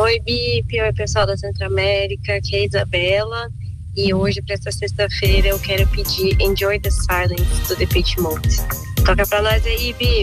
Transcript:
Oi, Bip, oi pessoal da Centro-América, aqui é a Isabela. E hoje, para essa sexta-feira, eu quero pedir Enjoy the Silence do Depeche Mode. Toca pra nós aí, Bip.